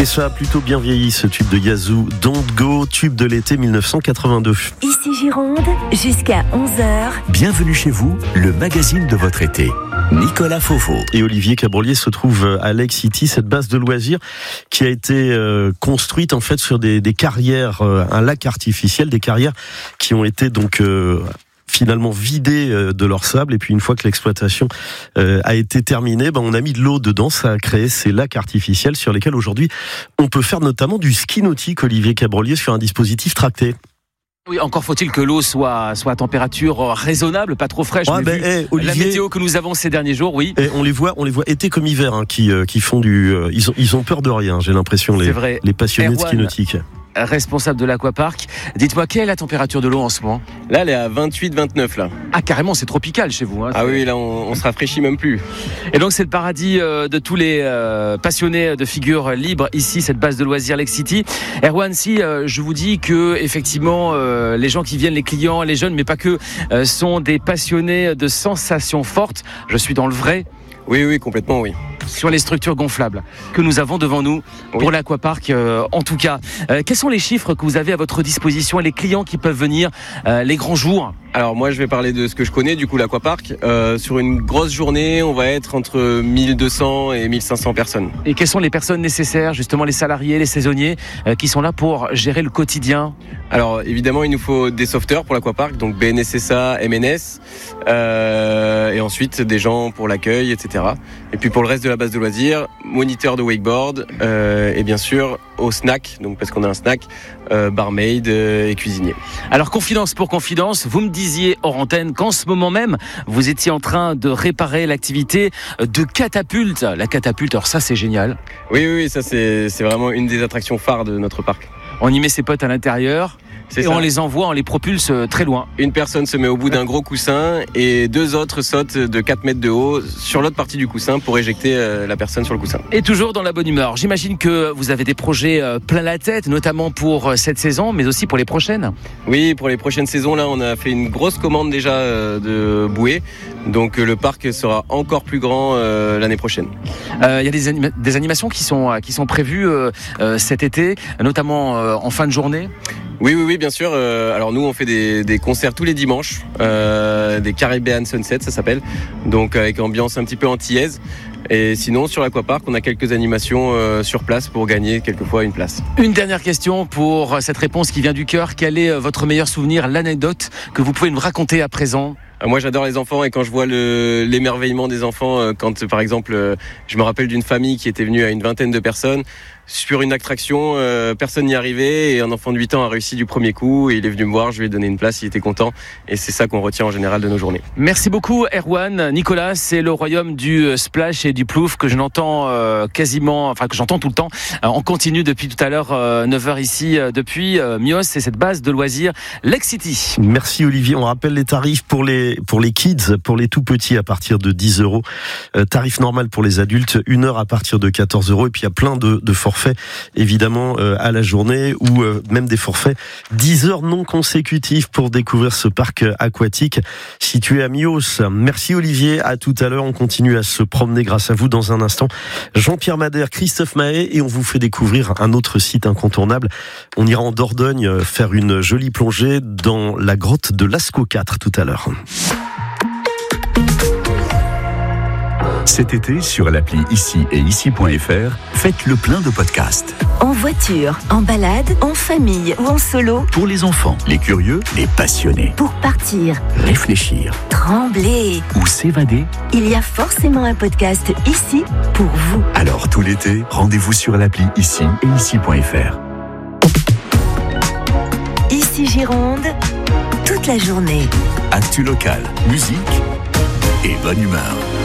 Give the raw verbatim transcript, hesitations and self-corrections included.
Et ça a plutôt bien vieilli, ce tube de Yazoo, Don't Go, tube de l'été dix-neuf cent quatre-vingt-deux. Ici Gironde, jusqu'à onze heures. Bienvenue chez vous, le magazine de votre été. Nicolas Fofo. Et Olivier Cabrolier se trouve à Lake City, cette base de loisirs qui a été euh, construite en fait sur des, des carrières, euh, un lac artificiel, des carrières qui ont été donc euh, finalement vidées euh, de leur sable. Et puis une fois que l'exploitation euh, a été terminée, ben, on a mis de l'eau dedans, ça a créé ces lacs artificiels sur lesquels aujourd'hui on peut faire notamment du ski nautique, Olivier Cabrolier, sur un dispositif tracté. Oui, encore faut-il que l'eau soit, soit à température raisonnable, pas trop fraîche. Ah, ben, vu hey, Olivier, la météo que nous avons ces derniers jours, oui. Et on les voit, on les voit été comme hiver, hein, qui, euh, qui font du, euh, ils ont, ils ont peur de rien. J'ai l'impression les, vrai. les passionnés Erwan, de ski nautique. Responsable de l'Aquapark, dites-moi quelle est la température de l'eau en ce moment? Là, elle est à vingt-huit vingt-neuf là. Ah, carrément, c'est tropical chez vous. Hein, ah oui, là, on, on se rafraîchit même plus. Et donc, c'est le paradis euh, de tous les euh, passionnés de figures libres ici, cette base de loisirs Lake City. Erwan, si euh, je vous dis que effectivement, euh, les gens qui viennent, les clients, les jeunes, mais pas que, euh, sont des passionnés de sensations fortes. Je suis dans le vrai. Oui, oui, complètement, oui. Sur les structures gonflables que nous avons devant nous pour oui. l'Aquapark euh, en tout cas. Euh, quels sont les chiffres que vous avez à votre disposition et les clients qui peuvent venir euh, les grands jours? Alors moi je vais parler de ce que je connais du coup l'Aquapark. Euh, sur une grosse journée on va être entre mille deux cents et mille cinq cents personnes. Et quelles sont les personnes nécessaires, justement les salariés, les saisonniers euh, qui sont là pour gérer le quotidien? Alors évidemment il nous faut des sauveteurs pour l'Aquapark, donc B N S S A, M N S euh, et ensuite des gens pour l'accueil, et cetera. Et puis pour le reste de la base de loisirs, moniteur de wakeboard euh, et bien sûr au snack, donc parce qu'on a un snack, euh, barmaid euh, et cuisinier. Alors confidence pour confidence, vous me disiez hors antenne qu'en ce moment même vous étiez en train de réparer l'activité de catapulte. La catapulte, alors ça c'est génial. Oui, oui, oui, ça c'est, c'est vraiment une des attractions phares de notre parc. On y met ses potes à l'intérieur. C'est et ça. On les envoie, on les propulse très loin. Une personne se met au bout d'un gros coussin et deux autres sautent de quatre mètres de haut sur l'autre partie du coussin pour éjecter la personne sur le coussin. Et toujours dans la bonne humeur. J'imagine que vous avez des projets plein la tête, notamment pour cette saison, mais aussi pour les prochaines. Oui, pour les prochaines saisons, là, on a fait une grosse commande déjà de bouées. Donc le parc sera encore plus grand euh, l'année prochaine. Il euh, y a des, anima- des animations qui sont, qui sont prévues euh, euh, cet été, notamment euh, en fin de journée. Oui, oui, oui, bien sûr. Euh, alors nous, on fait des, des concerts tous les dimanches, euh, des Caribbean Sunset, ça s'appelle, donc avec ambiance un petit peu antillaise. Et sinon, sur l'Aquapark, on a quelques animations euh, sur place pour gagner quelquefois une place. Une dernière question pour cette réponse qui vient du cœur. Quel est votre meilleur souvenir, l'anecdote que vous pouvez nous raconter à présent? Moi j'adore les enfants et quand je vois le, l'émerveillement des enfants, quand par exemple je me rappelle d'une famille qui était venue à une vingtaine de personnes sur une attraction, euh, personne n'y arrivait et un enfant de huit ans a réussi du premier coup et il est venu me voir, je lui ai donné une place, il était content et c'est ça qu'on retient en général de nos journées. Merci beaucoup Erwan. Nicolas, c'est le royaume du splash et du plouf que je n'entends euh, quasiment, enfin que j'entends tout le temps. Euh, on continue depuis tout à l'heure, euh, neuf heures ici, euh, depuis euh, Mios, c'est cette base de loisirs Lake City. Merci Olivier, on rappelle les tarifs pour les, pour les kids, pour les tout petits à partir de dix euros. Euh, tarif normal pour les adultes, une heure à partir de quatorze euros et puis il y a plein de, de forfaits évidemment euh, à la journée ou euh, même des forfaits dix heures non consécutives pour découvrir ce parc aquatique situé à Mios. Merci Olivier, à tout à l'heure, on continue à se promener grâce à vous dans un instant. Jean-Pierre Madère, Christophe Mahé et on vous fait découvrir un autre site incontournable. On ira en Dordogne faire une jolie plongée dans la grotte de Lascaux quatre tout à l'heure. Cet été, sur l'appli Ici et Ici point F R, faites le plein de podcasts. En voiture, en balade, en famille ou en solo. Pour les enfants, les curieux, les passionnés. Pour partir, réfléchir, trembler ou s'évader. Il y a forcément un podcast ici pour vous. Alors tout l'été, rendez-vous sur l'appli Ici et Ici point F R. Ici Gironde, toute la journée. Actu local, musique et bonne humeur.